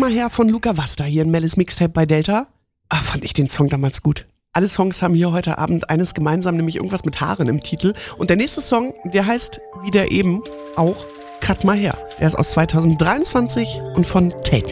mal her von Luca Wasta hier in Mellis Mixtape bei Delta. Fand ich den Song damals gut. Alle Songs haben hier heute Abend eines gemeinsam, nämlich irgendwas mit Haaren im Titel. Und der nächste Song, der heißt wie der eben auch Cut mal her. Der ist aus 2023 und von Tate